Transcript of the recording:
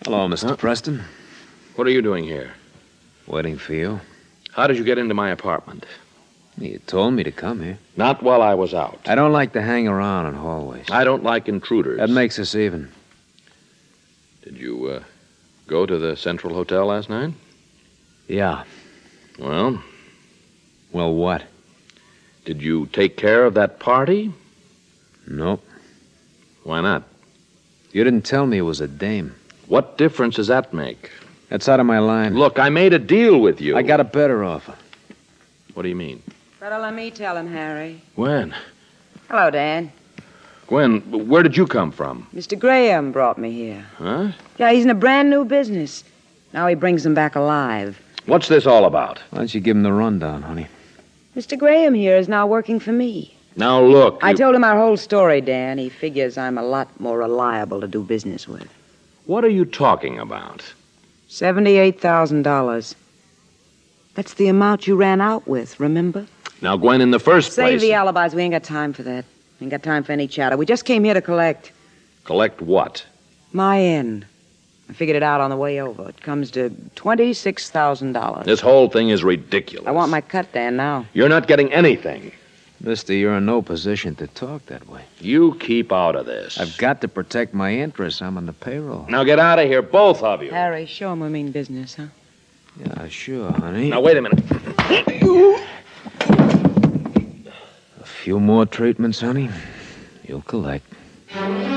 Hello, Mr. Preston. What are you doing here? Waiting for you. How did you get into my apartment? You told me to come here. Not while I was out. I don't like to hang around in hallways. I don't like intruders. That makes us even. Did you, go to the Central Hotel last night? Yeah. Well? Well, what? Did you take care of that party? Nope. Why not? You didn't tell me it was a dame. What difference does that make? That's out of my line. Look, I made a deal with you. I got a better offer. What do you mean? Better let me tell him, Harry. Gwen. Hello, Dan. Gwen, where did you come from? Mr. Graham brought me here. Huh? Yeah, he's in a brand new business. Now he brings them back alive. What's this all about? Why don't you give him the rundown, honey? Mr. Graham here is now working for me. Now, look. I told him our whole story, Dan. He figures I'm a lot more reliable to do business with. What are you talking about? $78,000. That's the amount you ran out with, remember? Now, Gwen, in the first place... Save the alibis. We ain't got time for that. Ain't got time for any chatter. We just came here to collect. Collect what? My end. I figured it out on the way over. It comes to $26,000. This whole thing is ridiculous. I want my cut, Dan, now. You're not getting anything. Mister, you're in no position to talk that way. You keep out of this. I've got to protect my interests. I'm on the payroll. Now get out of here, both of you. Harry, show him we mean business, huh? Yeah, sure, honey. Now, wait a minute. A few more treatments, honey. You'll collect.